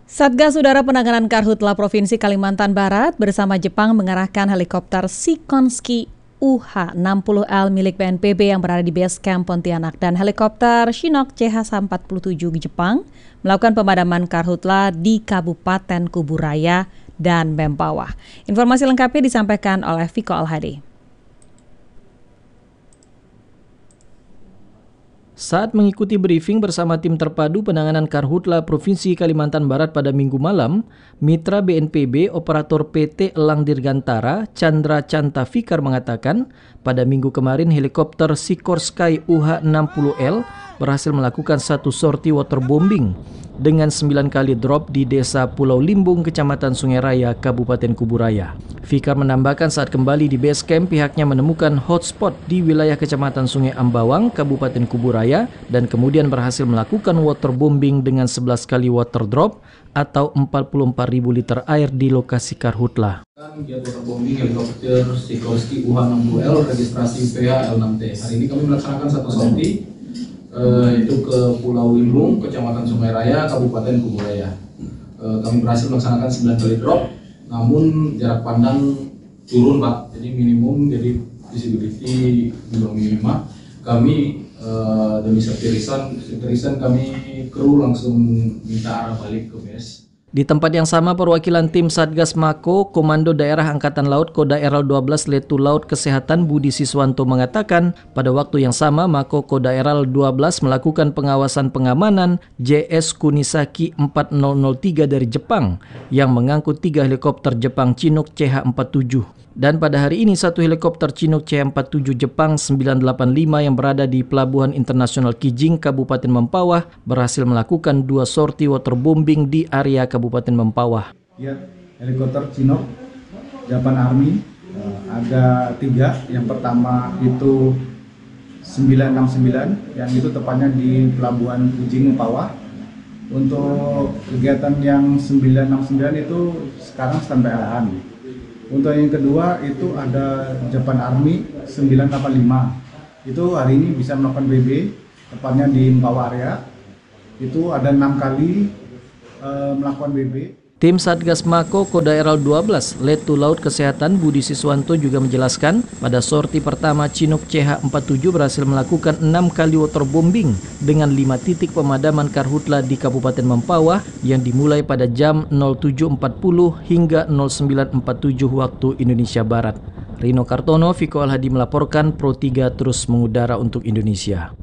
Satgas Udara Penanganan Karhutla Provinsi Kalimantan Barat bersama Jepang mengerahkan helikopter Sikorsky UH-60L milik BNPB yang berada di base camp Pontianak dan helikopter Chinook CH-147 Jepang melakukan pemadaman karhutla di Kabupaten Kuburaya dan Mempawah. Informasi lengkapnya disampaikan oleh Viko Alhadi. Saat mengikuti briefing bersama tim terpadu penanganan karhutla Provinsi Kalimantan Barat pada Minggu malam, Mitra BNPB Operator PT Elang Dirgantara Chandra Canta Fikar mengatakan pada minggu kemarin helikopter Sikorsky UH-60L berhasil melakukan satu sorti waterbombing dengan 9 kali drop di Desa Pulau Limbung, Kecamatan Sungai Raya, Kabupaten Kuburaya. Fikar menambahkan saat kembali di base camp pihaknya menemukan hotspot di wilayah Kecamatan Sungai Ambawang, Kabupaten Kuburaya dan kemudian berhasil melakukan waterbombing dengan 11 kali water drop atau 44.000 liter air di lokasi karhutla. Giat waterbombing helikopter Sikorsky UH-60L registrasi PH-L6T. Hari ini kami melaksanakan satu sorti itu ke Pulau Limbung, Kecamatan Sungai Raya, Kabupaten Kuburaya. Kami berhasil melaksanakan 9 kali drop, namun jarak pandang turun Pak, jadi minimum, jadi visibility juga minima. Kami demi safety reason kami kru langsung minta arah balik ke base. Di tempat yang sama, perwakilan tim Satgas Mako, Komando Daerah Angkatan Laut Kodaeral 12 Letu Laut Kesehatan Budi Siswanto mengatakan pada waktu yang sama Mako Kodaeral 12 melakukan pengawasan pengamanan JS Kunisaki 4003 dari Jepang yang mengangkut 3 helikopter Jepang Chinook CH-47. Dan pada hari ini satu helikopter Chinook CH-47 Jepang 985 yang berada di Pelabuhan Internasional Kijing, Kabupaten Mempawah berhasil melakukan 2 sorti waterbombing di area Kabupaten Mempawah. Ya, helikopter Chinook Japan Army ada 3. Yang pertama itu 969 yang itu tepatnya di Pelabuhan Kijing Mempawah. Untuk kegiatan yang 969 itu sekarang standby arahan. Untuk yang kedua itu ada Japan Army 985. Itu hari ini bisa melakukan BB, tepatnya di Mempawah area. Itu ada 6 kali melakukan BB. Tim Satgas Mako Kodaeral 12 Letu Laut Kesehatan Budi Siswanto juga menjelaskan pada sorti pertama Chinook CH-47 berhasil melakukan 6 kali waterbombing dengan 5 titik pemadaman karhutla di Kabupaten Mempawah yang dimulai pada jam 07.40 hingga 09.47 waktu Indonesia Barat. Rino Kartono, Viko Alhadi melaporkan Pro 3 terus mengudara untuk Indonesia.